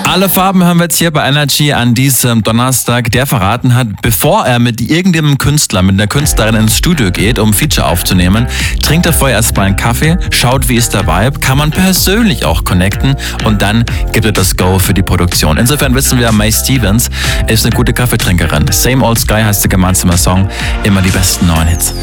Alle Farben hören wir jetzt hier bei Energy an diesem Donnerstag, der verraten hat, bevor er mit irgendeinem Künstler, mit einer Künstlerin ins Studio geht, um ein Feature aufzunehmen, trinkt er vorher erstmal einen Kaffee, schaut, wie ist der Vibe, kann man persönlich auch connecten und dann gibt er das Go für die Produktion. Insofern wissen wir, May Stevens ist eine gute Kaffeetrinkerin. Same Old Sky heißt der gemeinsame Song, immer die besten neuen Hits.